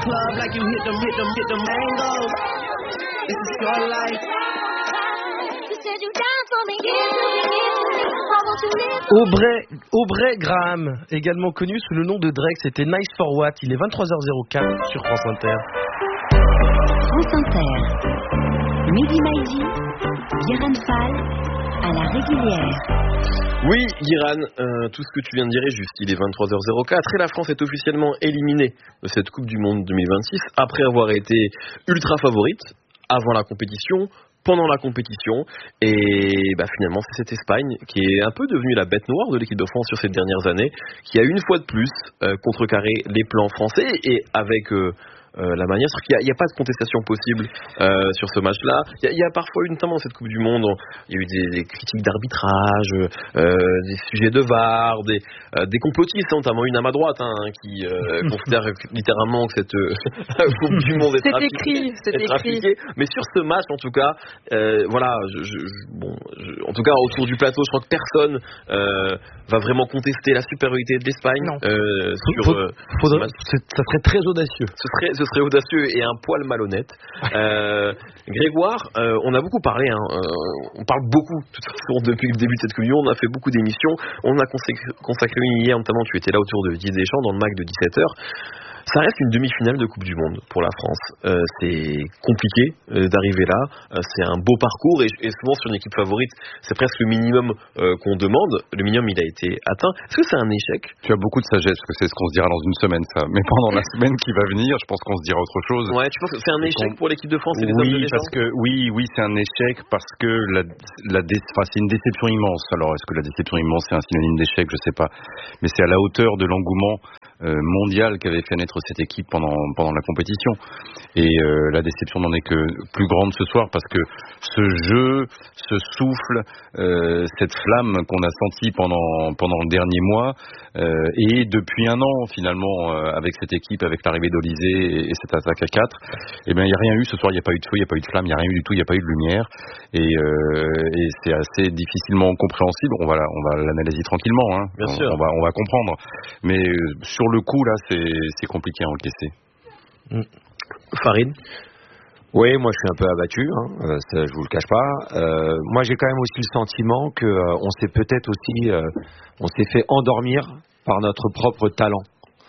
club like you hit them mangoes. This is your life. You said you down for me, give to me. I want to live. Aubrey Graham, également connu sous le nom de Drake, c'était Nice for What. Il est 23h04 sur France Inter. France Inter. Mehdi Maizi, Guérin Fall, à la régulière. Oui, Guérin, tout ce que tu viens de dire est juste. Il est 23h04 et la France est officiellement éliminée de cette Coupe du Monde 2026 après avoir été ultra favorite avant la compétition, pendant la compétition, et finalement c'est cette Espagne qui est un peu devenue la bête noire de l'équipe de France sur ces dernières années, qui a une fois de plus contrecarré les plans français et avec la manière, il n'y a pas de contestation possible sur ce match-là. Il y a parfois eu, notamment cette Coupe du Monde, il y a eu des critiques d'arbitrage, des sujets de VAR, des complotistes, notamment une à ma droite qui considère littéralement que cette Coupe du Monde est trafiquée. C'est écrit. Mais sur ce match, en tout cas, en tout cas autour du plateau, je crois que personne va vraiment contester la supériorité de l'Espagne. Ça serait très audacieux. Ce serait audacieux et un poil malhonnête. Grégoire, on a beaucoup parlé, on parle beaucoup de toute façon depuis le début de cette communion, on a fait beaucoup d'émissions, on a consacré une hier, notamment tu étais là autour de Didier Deschamps dans le MAC de 17h. Ça reste une demi-finale de Coupe du Monde pour la France. C'est compliqué d'arriver là. C'est un beau parcours et souvent sur une équipe favorite, c'est presque le minimum qu'on demande. Le minimum, il a été atteint. Est-ce que c'est un échec ? Tu as beaucoup de sagesse, parce que c'est ce qu'on se dira dans une semaine, ça. Mais pendant la semaine qui va venir, je pense qu'on se dira autre chose. Ouais, tu penses que c'est un échec pour l'équipe de France et les hommes de Deschamps ? Oui, c'est un échec parce que c'est une déception immense. Alors, est-ce que la déception immense c'est un synonyme d'échec ? Je sais pas. Mais c'est à la hauteur de l'engouement mondial qu'avait fait naître cette équipe pendant la compétition. Et la déception n'en est que plus grande ce soir parce que ce jeu, ce souffle, cette flamme qu'on a sentie pendant le dernier mois et depuis un an finalement avec cette équipe, avec l'arrivée d'Olysée et cette attaque à 4, il n'y a rien eu ce soir, il n'y a pas eu de feu, il n'y a pas eu de flamme, il n'y a rien eu du tout, il n'y a pas eu de lumière et c'est assez difficilement compréhensible. On va l'analyser tranquillement, Bien sûr. On va comprendre, mais sur le coup là c'est compliqué à encaisser. Farid ? Oui, moi je suis un peu abattu, ça, je vous le cache pas. Moi j'ai quand même aussi le sentiment que on s'est peut-être aussi, on s'est fait endormir par notre propre talent.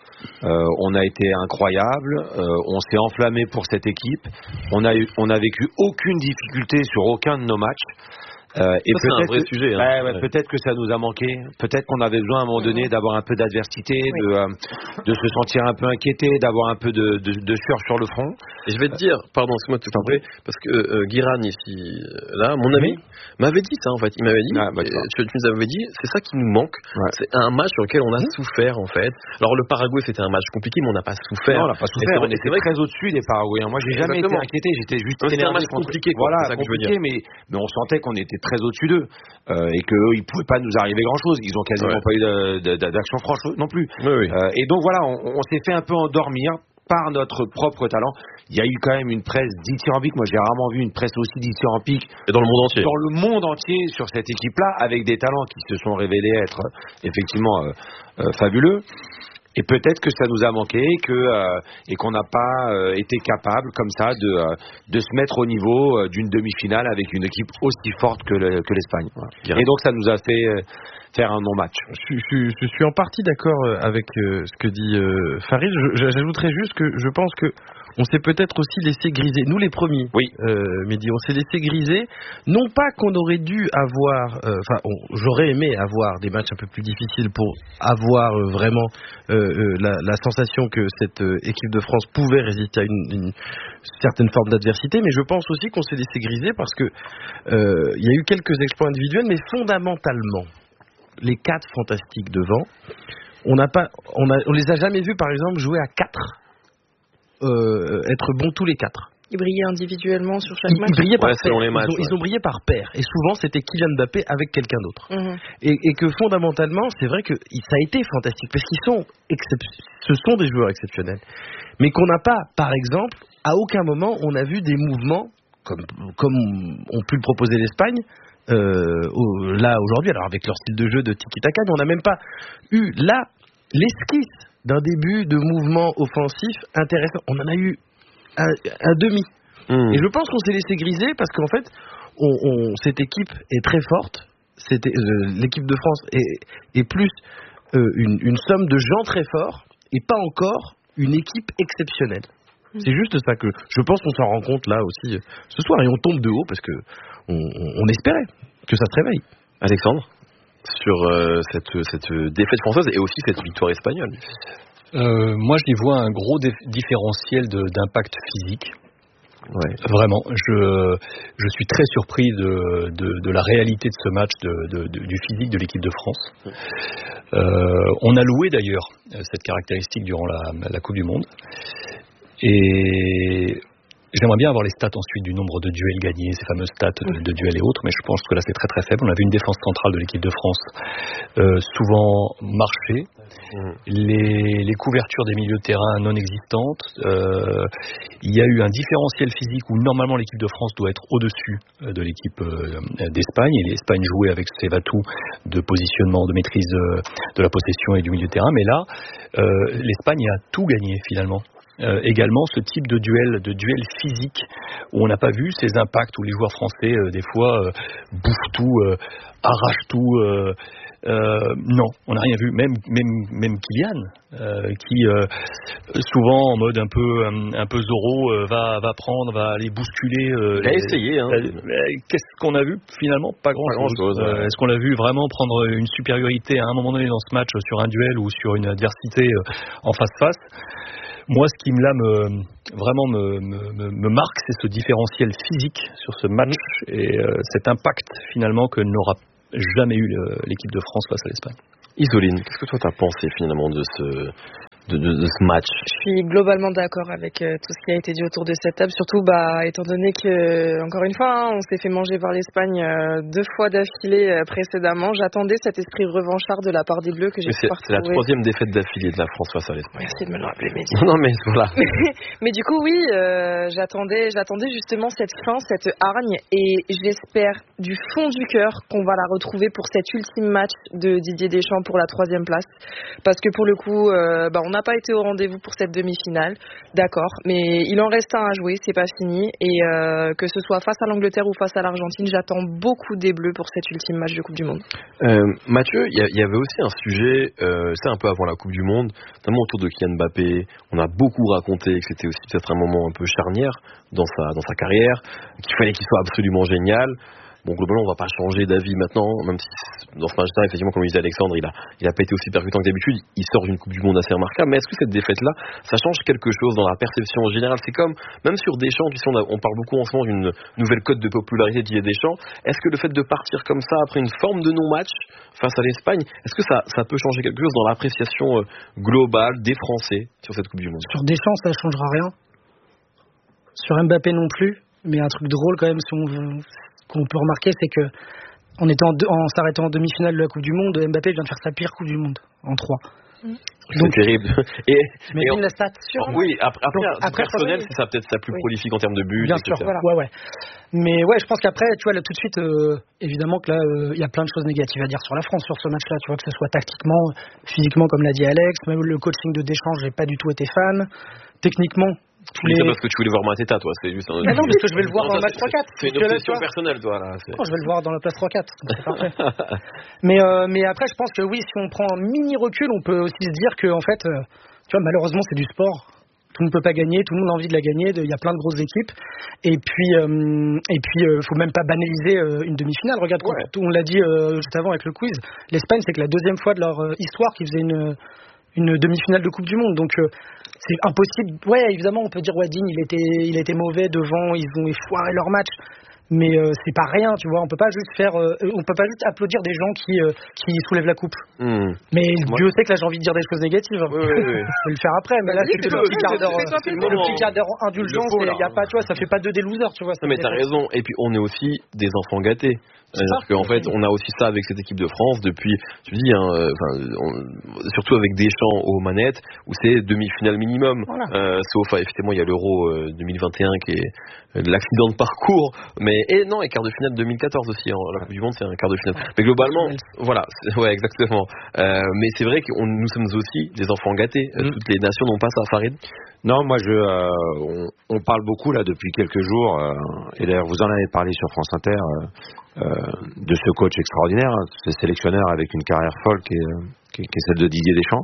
On a été incroyable, on s'est enflammé pour cette équipe, on a vécu aucune difficulté sur aucun de nos matchs. Et c'est un vrai sujet. Peut-être que ça nous a manqué. Peut-être qu'on avait besoin à un moment donné d'avoir un peu d'adversité, de se sentir un peu inquiété, d'avoir un peu de sueur sur le front. Et je vais te dire, pardon, excuse-moi de te couper, parce que Guérin ici, là, mon ami, m'avait dit ça en fait. Il m'avait dit, tu nous avais dit, c'est ça qui nous manque. Ouais. C'est un match sur lequel on a souffert en fait. Alors le Paraguay c'était un match compliqué, mais on n'a pas souffert. Non, on n'a pas souffert. On était très au-dessus des Paraguayens. Moi, j'ai jamais été inquiété. J'étais juste énervé. C'était un match compliqué. Voilà, c'est ça que je veux dire. Mais on sentait qu'on était très au-dessus d'eux et qu'eux ils pouvaient pas nous arriver grand chose, ils ont quasiment pas eu d'action franche non plus. Et donc voilà, on s'est fait un peu endormir par notre propre talent. Il y a eu quand même une presse dithyrambique. Moi j'ai rarement vu une presse aussi dithyrambique dans le monde entier. Dans le monde entier sur cette équipe-là, avec des talents qui se sont révélés être effectivement fabuleux. Et peut-être que ça nous a manqué et qu'on n'a pas été capable comme ça de se mettre au niveau d'une demi-finale avec une équipe aussi forte que l'Espagne. Voilà. Et donc ça nous a fait faire un non-match. Je suis en partie d'accord avec ce que dit Farid. J'ajouterais juste que je pense que on s'est peut-être aussi laissé griser, nous les premiers. Oui. Mehdi, on s'est laissé griser. Non pas qu'on aurait dû avoir, j'aurais aimé avoir des matchs un peu plus difficiles pour avoir vraiment la sensation que cette équipe de France pouvait résister à une certaine forme d'adversité. Mais je pense aussi qu'on s'est laissé griser parce que il y a eu quelques exploits individuels, mais fondamentalement, les 4 fantastiques devant, on les a jamais vus par exemple jouer à 4. Être bons tous les 4. Ils brillaient individuellement sur chaque match. Ils brillaient par selon les matchs. Ils ont brillé par paire. Et souvent, c'était Kylian Mbappé avec quelqu'un d'autre. Et que fondamentalement, c'est vrai que ça a été fantastique parce ce sont des joueurs exceptionnels. Mais qu'on n'a pas, par exemple, à aucun moment, on a vu des mouvements comme ont pu le proposer l'Espagne. Là aujourd'hui, alors avec leur style de jeu de tiki-taka, on n'a même pas eu là l'esquisse d'un début de mouvement offensif intéressant. On en a eu un demi. Et je pense qu'on s'est laissé griser parce qu'en fait, cette équipe est très forte. L'équipe de France est plus une somme de gens très forts et pas encore une équipe exceptionnelle. C'est juste ça que je pense qu'on s'en rend compte là aussi ce soir, et on tombe de haut parce que on espérait que ça se réveille. Alexandre, sur cette défaite française et aussi cette victoire espagnole. Moi, j'y vois un gros différentiel d'impact physique. Ouais. Vraiment, je suis très surpris de la réalité de ce match, du physique de l'équipe de France. On a loué d'ailleurs cette caractéristique durant la Coupe du Monde. Et j'aimerais bien avoir les stats ensuite du nombre de duels gagnés, ces fameuses stats de duels et autres, mais je pense que là c'est très très faible. On a vu une défense centrale de l'équipe de France souvent marcher, les couvertures des milieux de terrain non existantes. Il y a eu un différentiel physique où normalement l'équipe de France doit être au-dessus de l'équipe d'Espagne, et l'Espagne jouait avec ses atouts de positionnement, de maîtrise de la possession et du milieu de terrain, mais là l'Espagne a tout gagné finalement. Également ce type de duel physique où on n'a pas vu ces impacts où les joueurs français des fois bouffent tout, arrachent tout. Non, on n'a rien vu. Même Kylian, qui souvent en mode un peu Zorro va aller bousculer. Il a essayé. Qu'est-ce qu'on a vu finalement? Pas grand-chose. Est-ce qu'on l'a vu vraiment prendre une supériorité à un moment donné dans ce match sur un duel ou sur une adversité en face-face? Moi, ce qui vraiment me marque, c'est ce différentiel physique sur ce match et cet impact finalement que n'aura jamais eu l'équipe de France face à l'Espagne. Isoline, qu'est-ce que toi t'as pensé finalement de ce match? Je suis globalement d'accord avec tout ce qui a été dit autour de cette table, surtout étant donné que, encore une fois, on s'est fait manger par l'Espagne 2 fois d'affilée précédemment. J'attendais cet esprit revanchard de la part des Bleus que j'ai pas retrouvé. C'est la 3e défaite d'affilée de la France face à l'Espagne. Merci de me le rappeler, Mehdi. Non mais voilà. Mais du coup, oui, j'attendais justement cette fin, cette hargne, et j'espère du fond du cœur qu'on va la retrouver pour cet ultime match de Didier Deschamps pour la 3e place, parce que pour le coup, on n'a pas été au rendez-vous pour cette demi-finale, d'accord, mais il en reste un à jouer, c'est pas fini, et que ce soit face à l'Angleterre ou face à l'Argentine, j'attends beaucoup des Bleus pour cet ultime match de Coupe du Monde. Mathieu, il y avait aussi un sujet, c'est un peu avant la Coupe du Monde, notamment autour de Kylian Mbappé. On a beaucoup raconté que c'était aussi peut-être un moment un peu charnière dans sa carrière, qu'il fallait qu'il soit absolument génial. Bon, globalement, on va pas changer d'avis maintenant, même si dans ce match-là, effectivement, comme le disait Alexandre, il a pas été aussi percutant que d'habitude. Il sort d'une Coupe du Monde assez remarquable. Mais est-ce que cette défaite-là, ça change quelque chose dans la perception générale? C'est comme, même sur Deschamps, tu sais, on parle beaucoup en ce moment d'une nouvelle cote de popularité de Didier Deschamps. Est-ce que le fait de partir comme ça, après une forme de non-match face à l'Espagne, est-ce que ça peut changer quelque chose dans l'appréciation globale des Français sur cette Coupe du Monde? Sur Deschamps, ça changera rien. Sur Mbappé non plus. Mais un truc drôle quand même, qu'on peut remarquer, c'est que en s'arrêtant en demi-finale de la Coupe du Monde, Mbappé vient de faire sa pire Coupe du Monde en 3. C'est terrible. Mais la stat. Oui, après personnel, c'est ça peut-être sa plus prolifique en termes de buts. Bien sûr, voilà. Ouais. Mais ouais, je pense qu'après, tu vois, là tout de suite, évidemment que là, il y a plein de choses négatives à dire sur la France, sur ce match-là. Tu vois, que ce soit tactiquement, physiquement, comme l'a dit Alex, même le coaching de Deschamps, j'ai pas du tout été fan. Techniquement. Tu dis ça parce que tu voulais voir Mateta, toi, c'est juste un... non, parce que je vais le voir dans le match 3-4. C'est une obsession personnelle, toi, là. Non, je vais le voir dans la place 3-4, c'est parfait. Mais après, je pense que oui, si on prend un mini recul, on peut aussi se dire que, en fait, tu vois, malheureusement, c'est du sport. Tout le monde ne peut pas gagner, tout le monde a envie de la gagner, il y a plein de grosses équipes. Et puis, faut même pas banaliser une demi-finale. Regarde, on l'a dit juste avant avec le quiz, l'Espagne, c'est que la 2e fois de leur histoire qu'ils faisaient une demi-finale de Coupe du Monde, donc c'est impossible. Ouais, évidemment, on peut dire Digne, il était mauvais devant, ils ont foiré leur match, mais c'est pas rien, tu vois. On peut pas juste applaudir des gens qui soulèvent la coupe. Mais Dieu sait que là j'ai envie de dire des choses négatives. Oui. Je vais le faire après, mais là c'est le petit quart d'heure indulgence, il y a pas, tu vois, ça fait pas des losers, tu vois. Non mais t'as raison. Et puis on est aussi des enfants gâtés. C'est-à-dire qu'en fait, on a aussi ça avec cette équipe de France depuis, tu dis, surtout avec Deschamps aux manettes, où c'est demi-finale minimum. Voilà. Sauf, effectivement, il y a l'Euro 2021 qui est l'accident de parcours, mais et quart de finale 2014 aussi. La Coupe du Monde, c'est un quart de finale. Mais globalement, voilà, ouais, exactement. Mais c'est vrai que nous sommes aussi des enfants gâtés. Toutes les nations n'ont pas ça. Farid? Non, moi on parle beaucoup là depuis quelques jours, et d'ailleurs vous en avez parlé sur France Inter, de ce coach extraordinaire, ce sélectionneur avec une carrière folle qui est celle de Didier Deschamps.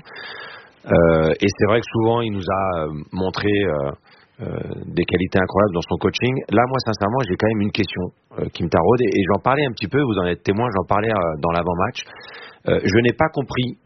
Et c'est vrai que souvent il nous a montré des qualités incroyables dans son coaching. Là, moi sincèrement, j'ai quand même une question qui me taraude, et j'en parlais un petit peu, vous en êtes témoin, j'en parlais dans l'avant-match. Je n'ai pas compris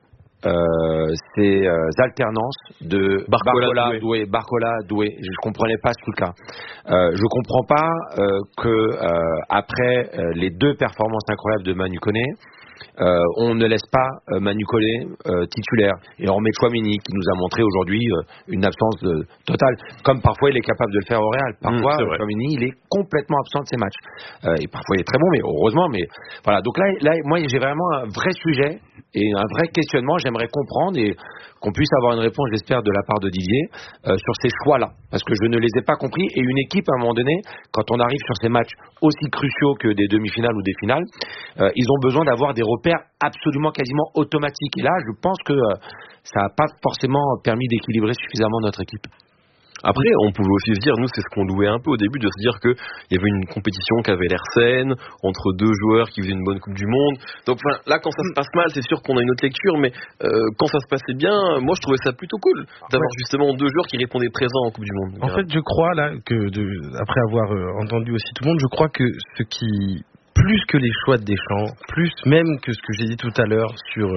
ces alternances de Barcola, Doué. Je comprenais pas ce truc-là. Je comprends pas que après les 2 performances incroyables de Manu Koné, on ne laisse pas Manu Koné titulaire, et on remet Tchouaméni qui nous a montré aujourd'hui une absence totale, comme parfois il est capable de le faire au Real. Parfois Tchouaméni il est complètement absent de ses matchs, et parfois il est très bon, mais heureusement. Mais voilà, donc là moi j'ai vraiment un vrai sujet et un vrai questionnement. J'aimerais comprendre et qu'on puisse avoir une réponse, j'espère, de la part de Didier sur ces choix-là, parce que je ne les ai pas compris. Et une équipe, à un moment donné, quand on arrive sur ces matchs aussi cruciaux que des demi-finales ou des finales, ils ont besoin d'avoir des repères absolument quasiment automatiques. Et là, je pense que ça n'a pas forcément permis d'équilibrer suffisamment notre équipe. Après, on pouvait aussi se dire, nous, c'est ce qu'on louait un peu au début, de se dire qu'il y avait une compétition qui avait l'air saine, entre 2 joueurs qui faisaient une bonne Coupe du Monde. Donc là, quand ça se passe mal, c'est sûr qu'on a une autre lecture, mais quand ça se passait bien, moi, je trouvais ça plutôt cool d'avoir justement 2 joueurs qui répondaient présents en Coupe du Monde. En fait, je crois, là, après avoir entendu aussi tout le monde, je crois que ce qui... plus que les choix de Deschamps, plus même que ce que j'ai dit tout à l'heure sur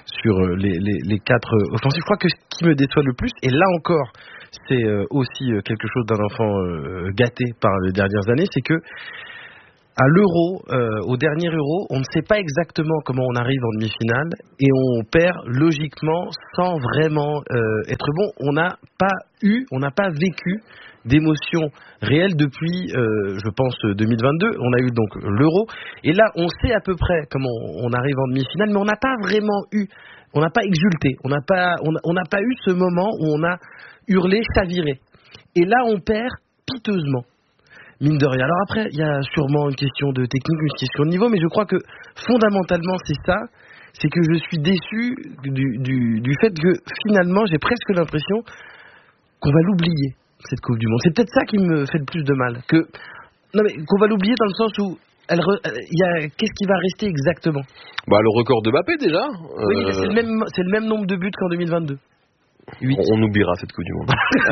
les 4 offensifs, je crois que ce qui me déçoit le plus, et là encore, c'est aussi quelque chose d'un enfant gâté par les dernières années, c'est que à l'Euro, au dernier Euro, on ne sait pas exactement comment on arrive en demi-finale, et on perd logiquement sans vraiment être bon. On n'a pas vécu d'émotions réelles depuis, je pense, 2022. On a eu donc l'Euro, et là, on sait à peu près comment on arrive en demi-finale, mais on n'a pas vraiment on n'a pas exulté, on n'a pas eu ce moment où on a hurlé, chaviré. Et là, on perd piteusement, mine de rien. Alors après, il y a sûrement une question de technique, une question de niveau, mais je crois que fondamentalement, c'est que je suis déçu du fait que finalement, j'ai presque l'impression qu'on va l'oublier, cette Coupe du Monde. C'est peut-être ça qui me fait le plus de mal. Qu'on va l'oublier dans le sens où qu'est-ce qui va rester exactement? Le record de Mbappé déjà. Oui, mais c'est le même nombre de buts qu'en 2022. 8. On oubliera cette Coupe du Monde.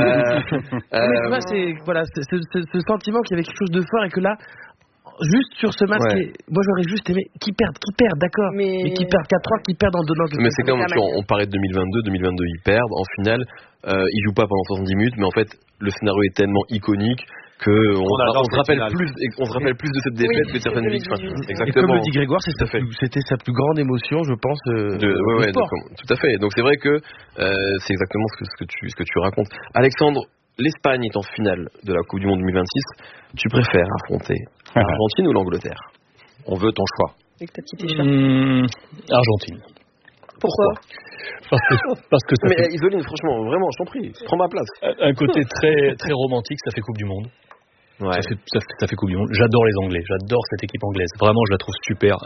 Mais c'est ce sentiment qu'il y avait quelque chose de fort, et que là, juste sur ce match, moi j'aurais juste aimé qu'ils perdent, d'accord, mais qu'ils perdent 4-3, qu'ils perdent en donnant. Mais c'est comme on parlait de 2022 ils perdent en finale, ils jouent pas pendant 70 minutes, mais en fait le scénario est tellement iconique que on se rappelle plus de cette défaite que certaines victoires. Exactement. Et comme le dit Grégoire, c'était sa plus grande émotion, je pense, du sport. Tout à fait. Donc c'est vrai que c'est exactement ce que tu racontes. Alexandre, l'Espagne est en finale de la Coupe du Monde 2026. Tu préfères affronter l'Argentine ou l'Angleterre? On veut ton choix. Argentine. Pourquoi? Parce que ça mais Isoline, franchement, vraiment, je t'en prie, prends ma place. Un côté très, très romantique, ça fait Coupe du Monde. Ouais. Ça fait Coupe du Monde. J'adore les Anglais, j'adore cette équipe anglaise. Vraiment, je la trouve super.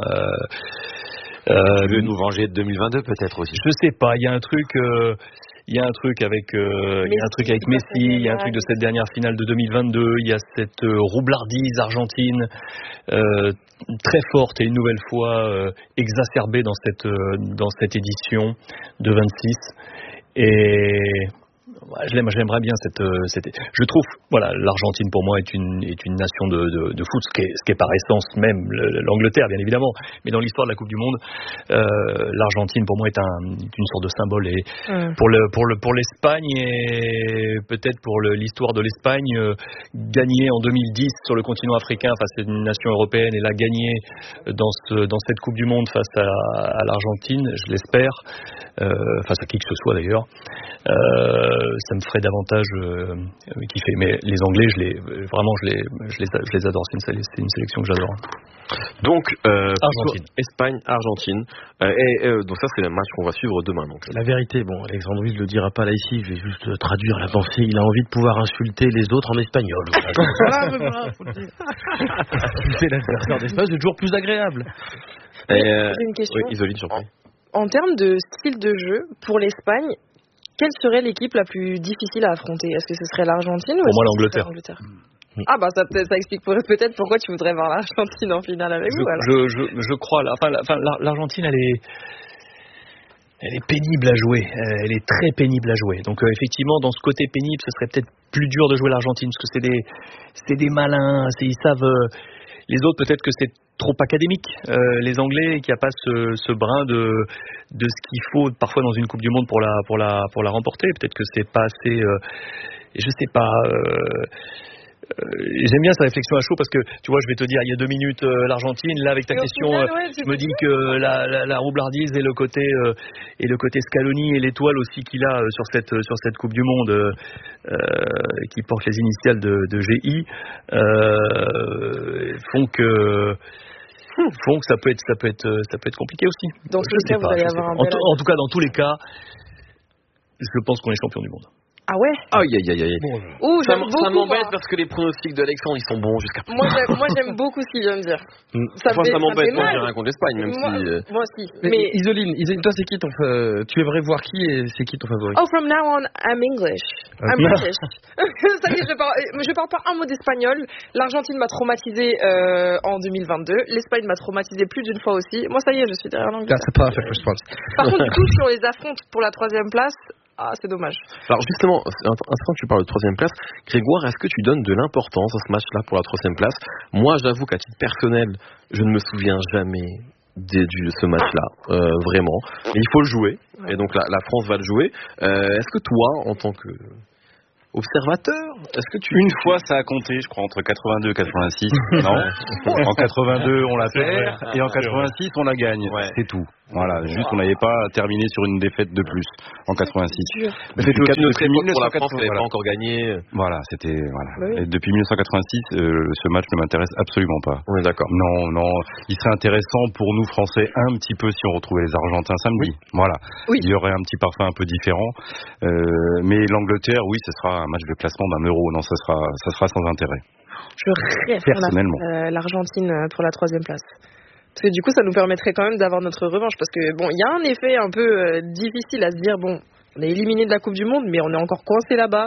Tu veux nous venger de 2022 peut-être aussi? Je sais pas, il y a un truc avec Messi, il y a un truc de cette dernière finale de 2022, il y a cette roublardise argentine très forte et une nouvelle fois exacerbée dans cette édition de 26. Et j'aimerais bien cette. Je trouve, l'Argentine pour moi est une nation de foot, ce qui est par essence même l'Angleterre bien évidemment, mais dans l'histoire de la Coupe du Monde, l'Argentine pour moi est une sorte de symbole, et pour l'Espagne et peut-être pour l'histoire de l'Espagne, gagner en 2010 sur le continent africain face à une nation européenne, et là gagner dans cette Coupe du Monde face à l'Argentine, je l'espère, face à qui que ce soit d'ailleurs. ça me ferait davantage kiffer. Mais les Anglais, je les adore. C'est une sélection que j'adore. Donc, Argentine. Espagne, Argentine. Donc ça, c'est le match qu'on va suivre demain. Donc. La vérité, bon, Alexandre Ruiz ne le dira pas là ici, je vais juste traduire la pensée. Il a envie de pouvoir insulter les autres en espagnol. Voilà, faut le dire. Insulter l'adversaire d'Espagne, c'est toujours plus agréable. J'ai une question. Oui, Isoline, surpris. En termes de style de jeu, pour l'Espagne, quelle serait l'équipe la plus difficile à affronter? Est-ce que ce serait l'Argentine ou pour moi l'Angleterre. Ah bah ça explique peut-être pourquoi tu voudrais voir l'Argentine en finale avec vous. Alors. Je crois. L'Argentine, elle est pénible à jouer. Elle est très pénible à jouer. Donc effectivement, dans ce côté pénible, ce serait peut-être plus dur de jouer l'Argentine parce que c'est des malins. Ils savent. Les autres, peut-être que c'est trop académique. Les Anglais, qu'il n'y a pas ce brin de ce qu'il faut parfois dans une Coupe du Monde pour la remporter. Peut-être que c'est pas assez. Je sais pas. J'aime bien sa réflexion à chaud parce que tu vois, je vais te dire il y a 2 minutes l'Argentine, là avec ta question je me dis que la roublardise et le côté Scaloni et l'étoile aussi qu'il a sur cette Coupe du Monde qui porte les initiales de GI font que ça peut être compliqué aussi. Donc je sais pas, en tout cas dans tous les cas je pense qu'on est champion du monde. Ah ouais? Aïe. Ça m'embête parce que les pronostics d'Alexandre ils sont bons jusqu'à présent. Moi j'aime beaucoup ce qu'il vient de dire. Ça m'embête, moi j'ai rien contre l'Espagne même si. Moi aussi. Mais Isoline, toi c'est qui tu aimerais voir qui et c'est qui ton favori? Oh, from now on I'm English. I'm British. Ça y est, je parle pas un mot d'espagnol. L'Argentine m'a traumatisé en 2022. L'Espagne m'a traumatisé plus d'une fois aussi. Moi ça y est, je suis derrière l'Angleterre. That's a perfect response. Par contre du coup si on les affronte pour la 3e place. Ah, c'est dommage. Alors justement, quand tu parles de 3e place, Grégoire, est-ce que tu donnes de l'importance à ce match-là pour la 3e place? Moi, j'avoue qu'à titre personnel, je ne me souviens jamais de ce match-là, vraiment. Mais il faut le jouer, et donc la France va le jouer. Est-ce que toi, en tant que observateur, est-ce que Une fois, ça a compté, je crois, entre 82 et 86. Non. En 82, on la perd, et en 86, on la gagne. Ouais. C'est tout. Voilà, juste on n'avait pas terminé sur une défaite de plus en 86. Mais c'était aussi notre époque pour la France, elle n'avait pas encore gagné. Voilà, c'était Et depuis 1986, ce match ne m'intéresse absolument pas. On est d'accord. Non, il serait intéressant pour nous Français un petit peu si on retrouvait les Argentins samedi. Voilà, il y aurait un petit parfum un peu différent. Mais l'Angleterre, oui, ce sera un match de classement d'un euro. Non, ça sera sans intérêt. Je rêve personnellement l'Argentine pour la 3e place. Parce que du coup, ça nous permettrait quand même d'avoir notre revanche. Parce que, bon, il y a un effet un peu difficile à se dire, bon, on est éliminé de la Coupe du Monde, mais on est encore coincé là-bas.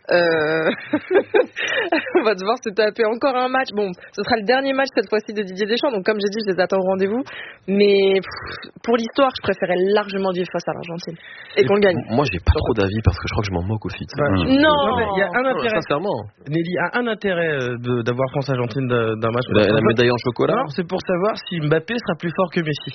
On va devoir se taper encore un match. Bon, ce sera le dernier match cette fois-ci de Didier Deschamps. Donc, comme j'ai dit, je les attends au rendez-vous. Mais pour l'histoire, je préférais largement vivre face à l'Argentine. Et qu'on le gagne. Moi, j'ai pas trop d'avis parce que je crois que je m'en moque aussi. Non, il y a un intérêt. Sincèrement. Nelly a un intérêt d'avoir France-Argentine d'un match. La médaille en chocolat. Alors, c'est pour savoir si Mbappé sera plus fort que Messi.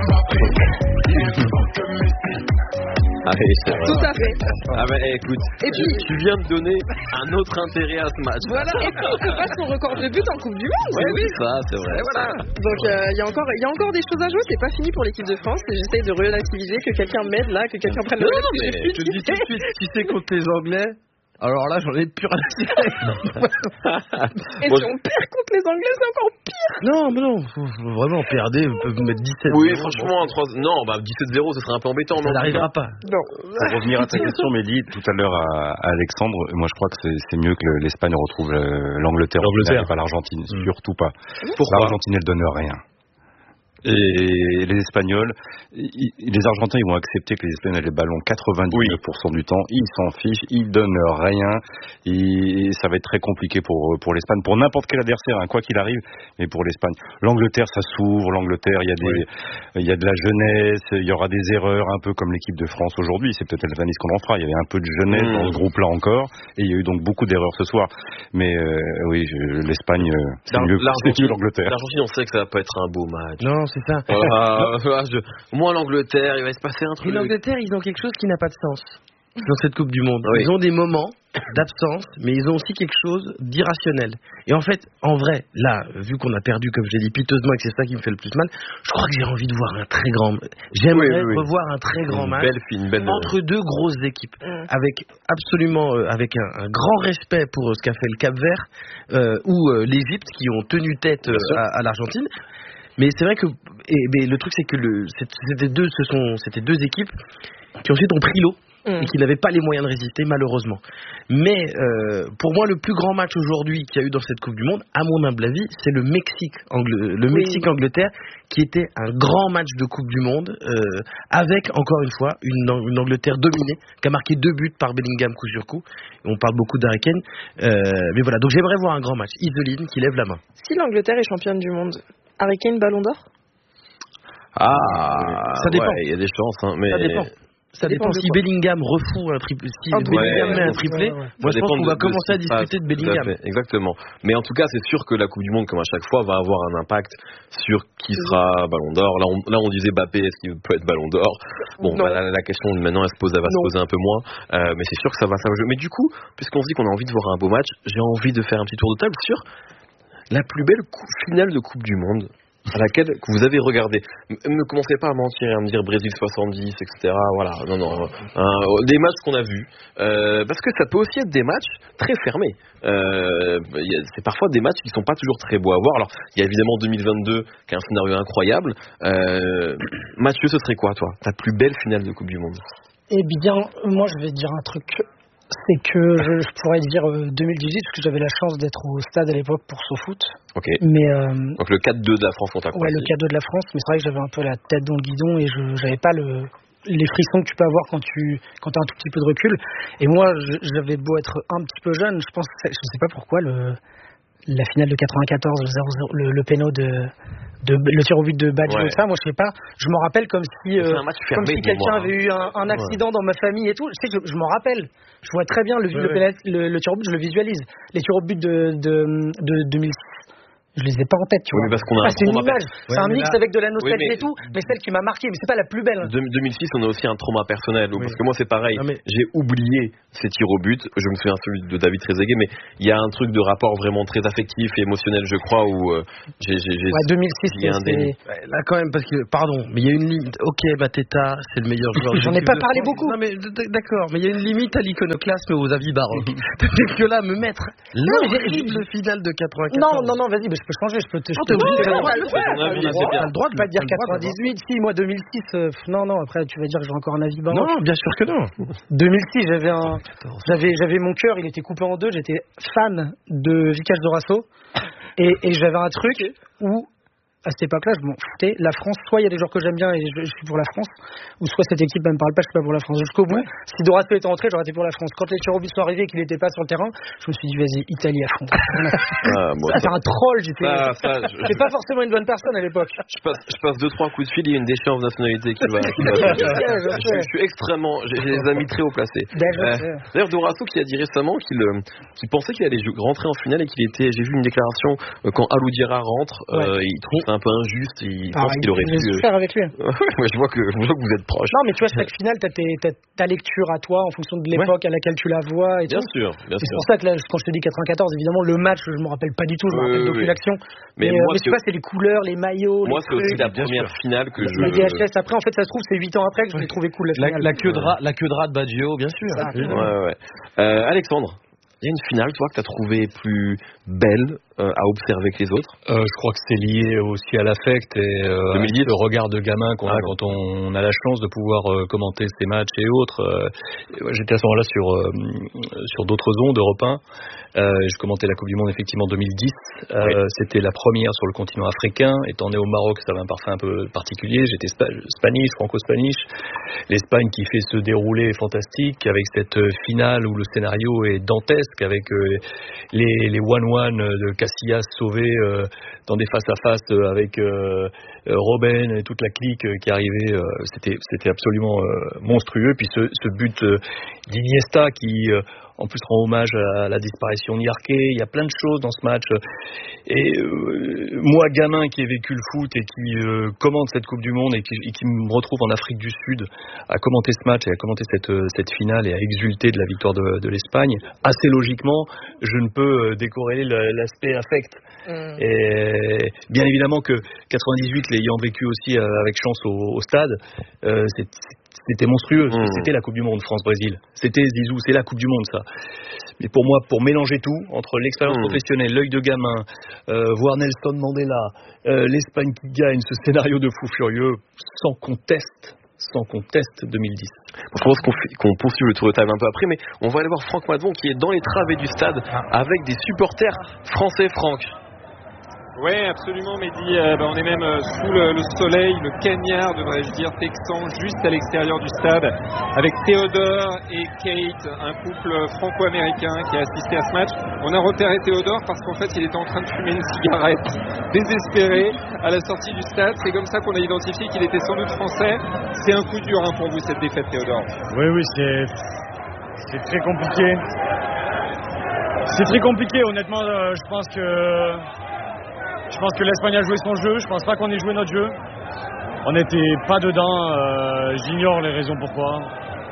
Allez, c'est vrai. Tout à fait. Ah ben écoute, et puis, tu viens de donner un autre intérêt à ce match. Voilà. Et puis on peut pas son record de but en Coupe du Monde. Oui, ça c'est vrai. Et voilà. Donc il y a encore des choses à jouer. C'est pas fini pour l'équipe de France. Et j'essaye de relativiser, que quelqu'un m'aide là, que quelqu'un prenne le relais. Je te dis tout de suite, si c'est contre les Anglais. Alors là, j'en ai plus rien à dire. Et si on perd contre les Anglais, c'est encore pire. Non, faut vraiment perdre, vous pouvez mettre 17. Oui, franchement, 17-0, ce serait un peu embêtant. Ça n'arrivera pas. Non. Pour revenir à ta question, Mehdi, tout à l'heure à Alexandre, moi je crois que c'est mieux que l'Espagne retrouve l'Angleterre, pas l'Argentine, surtout pas. Pourquoi? L'Argentine, elle donne rien. Et les Espagnols, les Argentins, ils vont accepter que les Espagnols aient le ballon 99% du temps. Ils s'en fichent, ils donnent rien. Et ça va être très compliqué pour l'Espagne, pour n'importe quel adversaire, quoi qu'il arrive. Mais pour l'Espagne, l'Angleterre, ça s'ouvre. L'Angleterre, il y a de la jeunesse, il y aura des erreurs, un peu comme l'équipe de France aujourd'hui. C'est peut-être l'analyse qu'on en fera. Il y avait un peu de jeunesse dans ce groupe-là encore, et il y a eu donc beaucoup d'erreurs ce soir. Mais oui, l'Espagne, c'est mieux l'Angleterre. L'Argentine, on sait que ça va pas être un beau match. Non, c'est ça. Moi, l'Angleterre, il va se passer un truc. Et l'Angleterre, ils ont quelque chose qui n'a pas de sens. dans cette Coupe du Monde. Oui. Ils ont des moments d'absence, mais ils ont aussi quelque chose d'irrationnel. Et en fait, en vrai, là, vu qu'on a perdu, comme je l'ai dit, piteusement, et que c'est ça qui me fait le plus mal, je crois que j'ai envie de voir un très grand... J'aimerais revoir un très grand match entre deux grosses équipes, avec absolument, avec un grand respect pour ce qu'a fait le Cap-Vert ou l'Égypte, qui ont tenu tête à l'Argentine. Mais c'est vrai que mais le truc, c'est que c'était deux équipes qui ensuite ont pris l'eau et qui n'avaient pas les moyens de résister, malheureusement. Mais pour moi, le plus grand match aujourd'hui qu'il y a eu dans cette Coupe du Monde, à mon humble avis, c'est le Mexique-Angleterre, qui était un grand match de Coupe du Monde, avec, encore une fois, une Angleterre dominée, qui a marqué 2 buts par Bellingham coup sur coup. On parle beaucoup d'Harry Kane. Mais voilà, donc j'aimerais voir un grand match. Iseline qui lève la main. Si l'Angleterre est championne du monde, Harry Kane, Ballon d'Or? Ça dépend. Il y a des chances, hein, mais... Ça dépend. Si Bellingham refout un triplé, Bellingham met un triplé, moi je pense qu'on va commencer à discuter de Bellingham. Exactement. Mais en tout cas, c'est sûr que la Coupe du Monde, comme à chaque fois, va avoir un impact sur qui sera Ballon d'Or. Là, on disait Mbappé, est-ce qu'il peut être Ballon d'Or? Bon, la question maintenant, elle va se poser un peu moins. Mais c'est sûr que ça va jouer. Mais du coup, puisqu'on se dit qu'on a envie de voir un beau match, j'ai envie de faire un petit tour de table sur la plus belle finale de Coupe du Monde à laquelle que vous avez regardé. Ne commencez pas à mentir et à me dire Brésil 70, etc. Voilà, non. Des matchs qu'on a vus. Parce que ça peut aussi être des matchs très fermés. C'est parfois des matchs qui sont pas toujours très beaux à voir. Alors, il y a évidemment 2022 qui est un scénario incroyable. Mathieu, ce serait quoi, toi, ta plus belle finale de Coupe du Monde? Eh bien, moi, je vais dire un truc. C'est que je pourrais dire 2018, parce que j'avais la chance d'être au stade à l'époque pour SoFoot. Ok. Mais, donc le 4-2 de la France contre la Croatie. Ouais, le 4-2 de la France, mais c'est vrai que j'avais un peu la tête dans le guidon et j'avais pas les frissons que tu peux avoir quand tu as un tout petit peu de recul. Et moi, j'avais beau être un petit peu jeune, je sais pas pourquoi, la finale de 94, le péno le tir au but de Baggio, ça, moi je sais pas, je m'en rappelle comme si quelqu'un avait eu un accident dans ma famille et tout. Je sais que je m'en rappelle, je vois très bien le tir au but, je le visualise. Les tirs au but de 2006, je les ai pas en tête, tu vois. Mais parce qu'on a c'est une image, c'est un mix avec de la nostalgie et tout, mais celle qui m'a marqué, mais c'est pas la plus belle. 2006, on a aussi un trauma personnel, parce que moi c'est pareil, j'ai oublié ces tirs au but, je me souviens celui de David Trezeguet, mais il y a un truc de rapport vraiment très affectif et émotionnel, je crois, où 2006, il y a un déni. Là quand même, parce que, pardon, mais il y a une limite. Ok, Mateta, c'est le meilleur joueur. J'en ai pas parlé beaucoup. Non mais d'accord, mais il y a une limite à l'iconoclasme et aux avis baroques. C'est que là, me mettre l'horrible finale de 94. Non, vas-y, je peux changer, je peux te... T'as le droit de pas dire 98, si, moi 2006, non, après tu vas dire que j'ai encore un avis baroque. Non, bien sûr que non. 2006, j'avais mon cœur, il était coupé en deux, j'étais fan de Vicage Dorasso, et j'avais un truc où, à cette époque-là, je m'en foutais. La France, soit il y a des joueurs que j'aime bien et je suis pour la France, ou soit cette équipe ne me parle pas, je suis pas pour la France. Jusqu'au bout, si Dorasso était rentré, j'aurais été pour la France. Quand les tirs au but sont arrivés et qu'il n'était pas sur le terrain, je me suis dit, vas-y, Italie à fond. C'est un troll, j'étais pas forcément une bonne personne à l'époque. Je passe 2-3 coups de fil, il y a une déchéance de nationalité qui va. Je suis extrêmement. J'ai les amis très haut placés. D'ailleurs, Dorasso qui a dit récemment qu'il pensait qu'il allait rentrer en finale et j'ai vu une déclaration quand Alou Diarra rentre, il trouve un peu injuste, il pense qu'il aurait pu faire avec lui. Je vois que vous êtes proches. Non, mais tu vois, chaque finale, t'as ta lecture à toi en fonction de l'époque à laquelle tu la vois et bien tout. Sûr. C'est pour ça que là, quand je te dis 94, évidemment, le match, je me rappelle pas du tout, je me rappelle d'aucune action. Mais tu vois, c'est les couleurs, les maillots. Moi, c'est aussi la première finale que la DHS. Après, en fait, ça se trouve, c'est 8 ans après que je l'ai trouvé cool. La queue de rat de Baggio, bien sûr. Alexandre, il y a une finale, toi, que tu as trouvée plus belle à observer que les autres? Je crois que c'est lié aussi à l'affect et le regard de gamin qu'on a quand on a la chance de pouvoir commenter ces matchs et autres. J'étais à ce moment-là sur d'autres ondes, Europe 1. Je commentais la Coupe du Monde effectivement 2010. C'était la première sur le continent africain. Étant né au Maroc, ça avait un parfum un peu particulier. J'étais spanish, franco-spanish. L'Espagne qui fait se dérouler fantastique avec cette finale où le scénario est dantesque avec les 1-1 de Casillas sauvés dans des face-à-face avec Robben et toute la clique qui arrivait. C'était absolument monstrueux. Puis ce but d'Iniesta qui en plus rend hommage à la disparition de Yarké. Il y a plein de choses dans ce match. Et moi, gamin qui ai vécu le foot et qui commente cette Coupe du Monde et qui me retrouve en Afrique du Sud à commenter ce match et à commenter cette finale et à exulter de la victoire de l'Espagne, assez logiquement, je ne peux décorréler l'aspect affect. Et bien évidemment que 98, l'ayant vécu aussi avec chance au stade, c'était monstrueux. C'était la Coupe du Monde France-Brésil. C'était Zizou, c'est la Coupe du Monde ça. Mais pour moi, pour mélanger tout, entre l'expérience professionnelle, l'œil de gamin, voir Nelson Mandela, l'Espagne qui gagne, ce scénario de fou furieux, sans conteste 2010. Je pense qu'on poursuit le tour de table un peu après, mais on va aller voir Franck Madvon qui est dans les travées du stade avec des supporters français. Franck. Oui, absolument, Mehdi. On est même sous le soleil, le cagnard, devrais-je dire, texan, juste à l'extérieur du stade, avec Théodore et Kate, un couple franco-américain qui a assisté à ce match. On a repéré Théodore parce qu'en fait, il était en train de fumer une cigarette, désespéré, à la sortie du stade. C'est comme ça qu'on a identifié qu'il était sans doute français. C'est un coup dur pour vous, cette défaite, Théodore. Oui, c'est très compliqué. C'est très compliqué, honnêtement, je pense que l'Espagne a joué son jeu, je pense pas qu'on ait joué notre jeu. On n'était pas dedans, j'ignore les raisons pourquoi.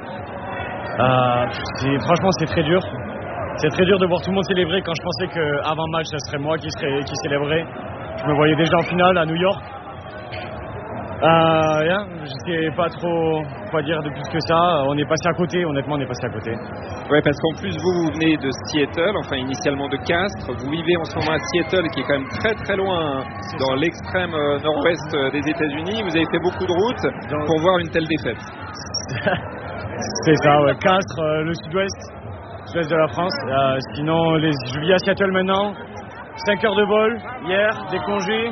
Franchement, c'est très dur. C'est très dur de voir tout le monde célébrer quand je pensais qu'avant le match, ça serait moi qui célébrerais. Je me voyais déjà en finale à New York. Je sais pas trop quoi dire de plus que ça. On est passé à côté, honnêtement, on est passé à côté. Ouais, parce qu'en plus, vous venez de Seattle, enfin initialement de Castres. Vous vivez en ce moment à Seattle, qui est quand même très très loin, dans l'extrême nord-ouest des États-Unis. Vous avez fait beaucoup de route pour voir une telle défaite. C'est ça, ouais. Castres, le sud-ouest de la France. Sinon, je vis à Seattle maintenant. 5 heures de vol, hier, des congés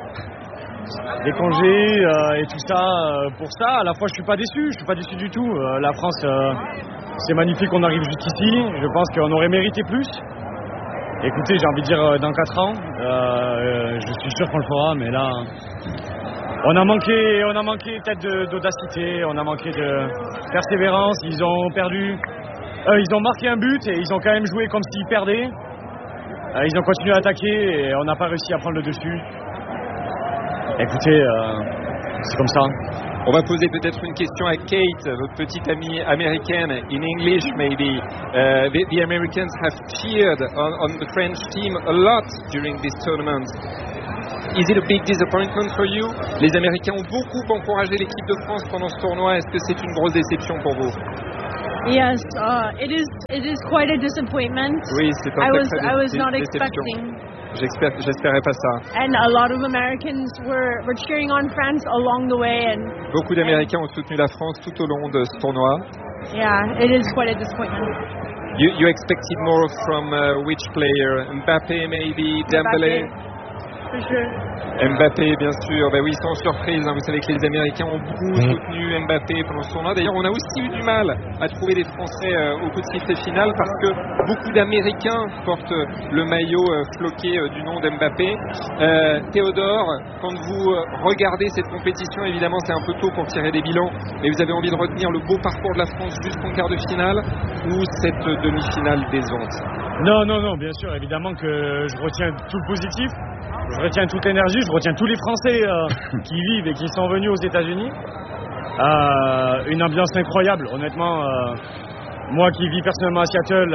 et tout ça. Pour ça, à la fois je suis pas déçu du tout. La France, c'est magnifique qu'on arrive jusqu'ici. Je pense qu'on aurait mérité plus. Écoutez, j'ai envie de dire dans 4 ans, je suis sûr qu'on le fera, mais là, on a manqué peut-être d'audacité, on a manqué de persévérance. Ils ont perdu, ils ont marqué un but et ils ont quand même joué comme s'ils perdaient. Ils ont continué à attaquer et on n'a pas réussi à prendre le dessus. Écoutez, c'est comme ça. On va poser peut-être une question à Kate, votre petite amie américaine, in English maybe. The Americans have cheered on the French team a lot during this tournament. Is it a big disappointment for you? Les Américains ont beaucoup encouragé l'équipe de France pendant ce tournoi. Est-ce que c'est une grosse déception pour vous? Yes, it is quite a disappointment. Oui, c'est un I was not déception. expecting. J'espérais pas ça. And a lot of Americans were cheering on France along the way. And beaucoup d'Américains ont soutenu la France tout au long de ce tournoi. Yeah, it is quite a disappointment. You expected more from which player? Mbappé maybe, Dembélé? For sure. Mbappé, bien sûr. Ben oui, sans surprise. Vous savez que les Américains ont beaucoup soutenu Mbappé pendant ce tournoi. D'ailleurs, on a aussi eu du mal à trouver des Français au coup de sifflet final parce que beaucoup d'Américains portent le maillot floqué du nom d'Mbappé. Théodore, quand vous regardez cette compétition, évidemment, c'est un peu tôt pour tirer des bilans, mais vous avez envie de retenir le beau parcours de la France jusqu'en quart de finale ou cette demi-finale décevante? Non, bien sûr, évidemment que je retiens tout le positif. Je retiens toute l'énergie, je retiens tous les Français qui vivent et qui sont venus aux États-Unis. Une ambiance incroyable, honnêtement. Moi qui vis personnellement à Seattle,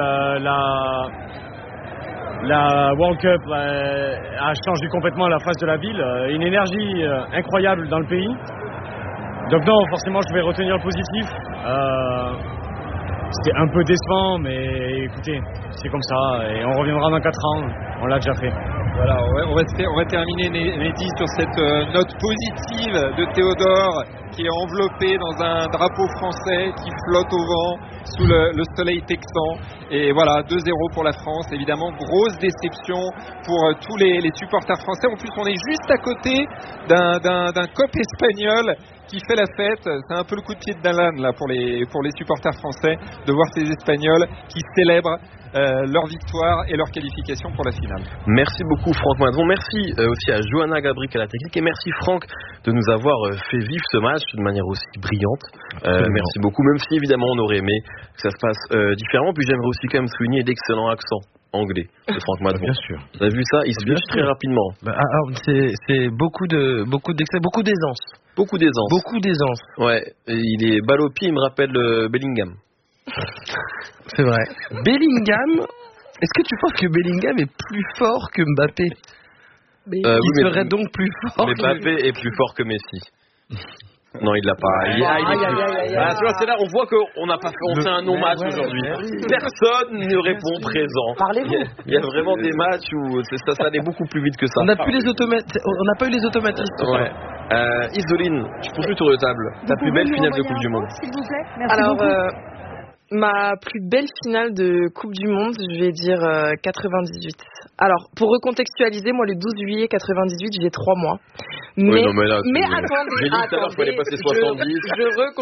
la World Cup a changé complètement la face de la ville. Une énergie incroyable dans le pays. Donc non, forcément, je vais retenir le positif. C'était un peu décevant, mais écoutez, c'est comme ça. Et on reviendra dans 4 ans, on l'a déjà fait. Voilà, on va terminer, Mehdi, sur cette note positive de Théodore qui est enveloppé dans un drapeau français qui flotte au vent sous le soleil texan. Et voilà, 2-0 pour la France. Évidemment, grosse déception pour tous les supporters français. En plus, on est juste à côté d'un COP espagnol qui fait la fête. C'est un peu le coup de pied de Dalan là pour les supporters français de voir ces Espagnols qui célèbrent leur victoire et leur qualification pour la finale. Merci beaucoup Franck Madron, merci aussi à Johanna Gabric à la technique et merci Franck de nous avoir fait vivre ce match de manière aussi brillante. Merci beaucoup, même si évidemment on aurait aimé que ça se passe différemment. Puis j'aimerais aussi quand même souligner l'excellent accent anglais de Franck Madron. Bien sûr. Vous avez vu ça? Il switch très rapidement. C'est beaucoup d'excès, beaucoup d'aisance. Beaucoup d'aisance. Beaucoup d'aisance. Ouais, et il est balle au pied, il me rappelle Bellingham. C'est vrai. Bellingham, est-ce que tu penses que Bellingham est plus fort que Mbappé? Il serait donc plus fort. Mais Mbappé est plus fort que Messi. Non, il l'a pas. Tu vois, c'est là, on voit qu'on n'a pas fait, on fait un non-match aujourd'hui. Personne ne répond présent. Parlez-vous. Il y a vraiment des matchs où ça allait beaucoup plus vite que ça. On n'a pas eu les automatismes. Ouais. Isoline, tu peux jouer tour de table. Ta plus belle finale de Coupe du Monde. S'il vous plaît. Merci Alors, beaucoup. ma plus belle finale de Coupe du Monde, je vais dire 98. Alors, pour recontextualiser, moi, le 12 juillet 98, j'ai 3 mois. Mais, oui, non, mais là, mais attendez, j'ai dit tout à l'heure qu'il fallait passer 70. Je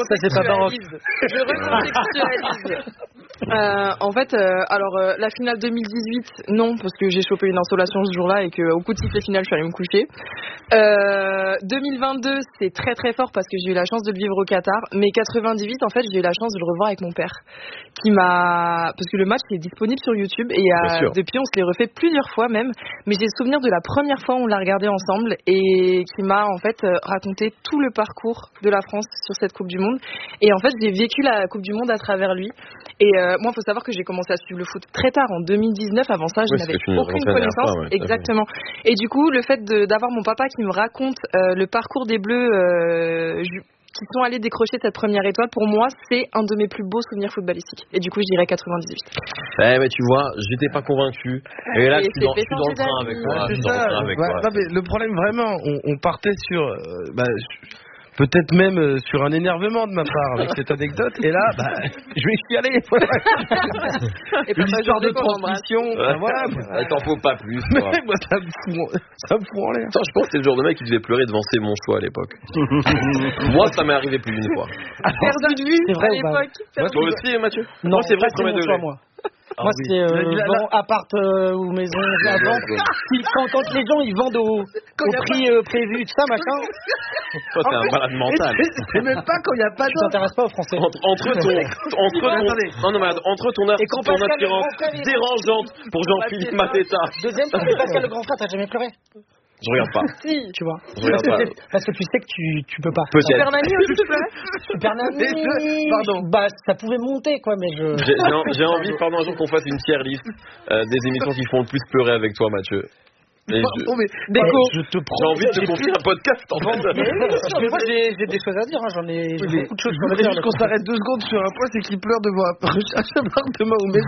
recontextualise. En fait, la finale 2018, non, parce que j'ai chopé une insolation ce jour-là et qu'au coup de sifflet final, je suis allée me coucher. 2022, c'est très très fort parce que j'ai eu la chance de le vivre au Qatar. Mais 98, en fait, j'ai eu la chance de le revoir avec mon père, parce que le match est disponible sur YouTube et depuis, on se l'est refait plusieurs fois même. Mais j'ai le souvenir de la première fois où on l'a regardé ensemble et qui m'a en fait raconté tout le parcours de la France sur cette Coupe du Monde. Et en fait, j'ai vécu la Coupe du Monde à travers lui. Et moi, il faut savoir que j'ai commencé à suivre le foot très tard, en 2019. Avant ça, je n'avais aucune connaissance. Exactement. Et du coup, le fait d'avoir mon papa qui me raconte le parcours des Bleus qui sont allés décrocher cette première étoile, pour moi, c'est un de mes plus beaux souvenirs footballistiques. Et du coup, je dirais 98. Mais tu vois, j'étais pas convaincu. Et là, je suis dans le train avec toi. Non, mais le problème, vraiment, on partait sur... peut-être même sur un énervement de ma part avec cette anecdote. Et là, je vais y aller. Une histoire de transmission. Voilà. T'en faut pas plus. Mais moi, ça me fout en l'air. Je pense que c'est le genre de mec qui devait pleurer devant ses Monchois à l'époque. Moi, ça m'est arrivé plus d'une fois. Perdu de vue à l'époque. Toi aussi, Mathieu? Non, c'est vrai, c'est mon choix, moi. Moi, c'est appart ou maison à vendre. Quand les gens ils vendent au prix prévu, tout ça, machin. Toi, t'es un malade mental. C'est même pas quand il n'y a pas de. Tu t'intéresses pas aux Français. Entre ton attirance dérangeante pour Jean-Philippe Mateta. Deuxième, c'est Pascal le grand frère, t'as jamais pleuré? Je regarde pas. Si, tu vois. Je regarde pas. Parce que tu sais que tu peux pas. Peut-être. Super Nanny aussi, tu pleurais? Super Nanny. Pardon. Ça pouvait monter, quoi, mais je. J'ai envie, un jour qu'on fasse une tier list des émissions qui font le plus pleurer avec toi, Mathieu. J'ai envie de te confier un podcast en fait. Mais moi j'ai des choses à dire, j'en ai beaucoup de choses à dire. Juste qu'on s'arrête 2 secondes sur un point, c'est qu'il pleure devant un recherche appartement au